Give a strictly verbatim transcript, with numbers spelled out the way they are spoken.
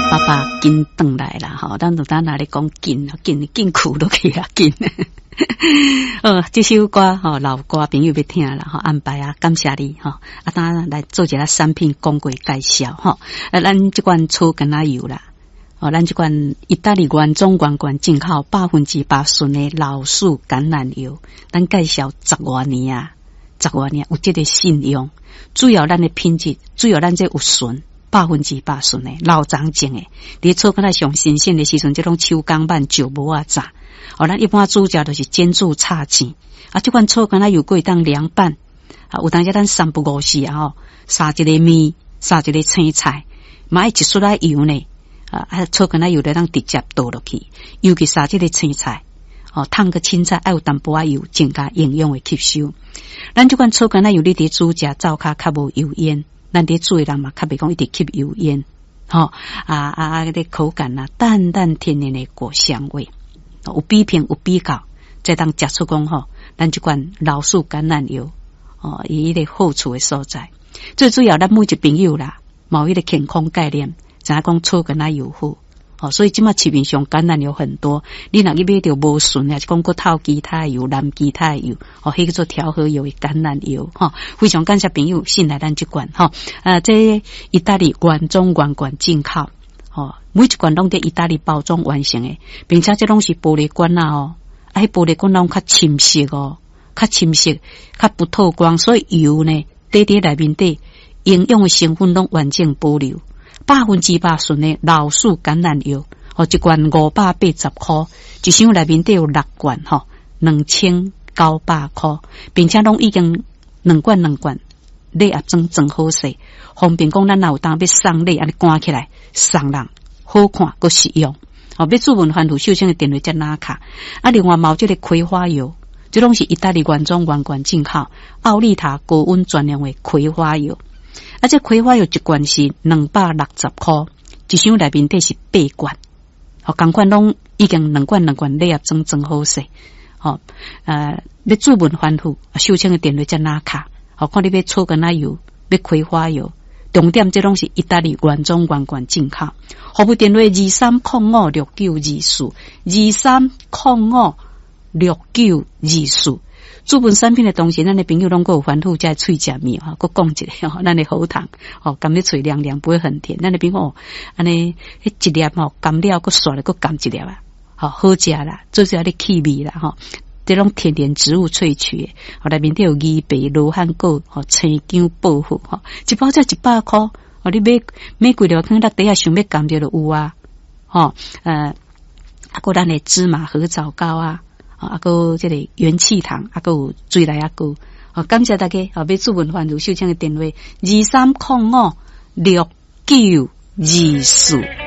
爸爸紧回来啦，吼，咱就当那里讲紧，紧紧苦都可以啦，紧。呃，这首歌吼，老歌朋友要听啦，吼，安排啊，感谢你吼，啊，当来做一下产品广告介绍吼，啊，咱这款草橄榄油啦，哦，咱这款意大利原装原罐进口百分之八纯的老树橄榄油，咱介绍十多年啊，十多年有这个信用，主要咱的品质，主要咱这有纯。百分之八纯的老长种的，你炒干那上新鲜的时阵，这种手工版就无啊炸。哦，咱一般煮食都是煎煮炒煎，啊，这款炒干那有过当凉拌，啊，有当时咱三不五时啊吼，撒一个面，撒一个青菜，买一出来油呢，啊，啊，炒干那油来当直接倒落去，尤其撒这个青菜，哦，烫个青菜爱有淡薄仔油，增加营养的吸收。咱这款炒干那油，你伫煮食灶骹较无油烟。咱伫做诶人嘛，较袂讲一直吸油烟，吼、哦、啊啊啊！嗰啲口感啊，淡淡天然诶果香味，有比拼有比较，再当食出讲吼，咱即款老树橄榄油，哦，伊迄个好处诶所在。最主要咱每一朋友啦，某一个健康概念，知影讲炒橄榄油好。哦，所以即马市面上橄榄油很多，你若去买着无纯啊，是讲个透其他油、蓝其他油，哦，迄个做调和油的橄榄油，哈、哦，非常感谢朋友信赖咱这款，哈、哦，啊，这意大利原装原罐进口，哦，每一罐拢在意大利包装完成的，并且这拢是玻璃罐啊，哦，啊，迄玻璃罐拢较深色哦，较深色，较不透光，所以油呢，底底内面底营养的成分拢完整保留。百分之八纯的老树橄榄油，哦，一罐五百八十块，一箱内面都有六罐，吼，两千九百块，并且拢已经两罐两罐，礼盒装装好势，方便讲咱有当要送礼安尼关起来，送人好看佮实用。哦，要注文番薯秀清的电话再拿卡，啊，另外毛这个葵花油，这拢是意大利原装原罐进口，奥利塔高温专用的葵花油。啊，这葵花油一罐是两百六十块，一箱内面底是八罐，哦，同款拢已经两罐两罐礼盒装装好势，哦，呃，要注文番薯，秀清的电话再拿卡，哦，看你要炒橄榄油，要葵花油，重点这拢是意大利原装原罐进口，服务电话二三零五六九二四，二三零五六九二四。主本产品的同时，咱的朋友拢够有反复在喙食面哈，够讲一个吼，咱的喉糖哦，甘你嘴凉凉不会很甜。咱的朋友安尼迄一粒吼，甘料够刷了够甘一粒啊，好好食啦，最主要的气味啦哈，这种天然植物萃取的，哦，内面都有鱼白、罗汉果、哦青姜、薄荷哈，一包才一百块，哦，你买买几条可能底下想要甘就有啊，吼呃，啊个咱的芝麻合枣糕啊。啊，个这个元气糖，啊个水来啊个，好感谢大家，好要注文番薯秀清的电话二三零五六九二四。